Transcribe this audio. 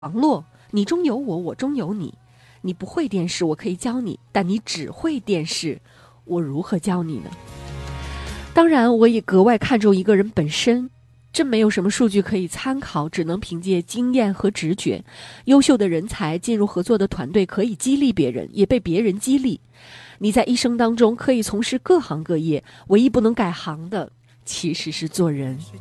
网络，你中有我，我中有你。你不会电视，我可以教你，但你只会电视，我如何教你呢？当然，我也格外看重一个人本身，真没有什么数据可以参考，只能凭借经验和直觉。优秀的人才进入合作的团队，可以激励别人，也被别人激励。你在一生当中可以从事各行各业，唯一不能改行的，其实是做人。